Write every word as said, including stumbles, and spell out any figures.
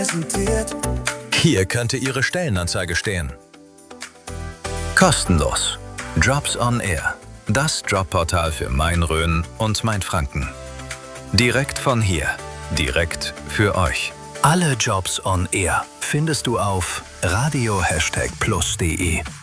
Hier könnte Ihre Stellenanzeige stehen. Kostenlos. Jobs on Air. Das Jobportal für Main-Rhön und Mainfranken. Direkt von hier. Direkt für euch. Alle Jobs on Air findest du auf radio plus punkt de.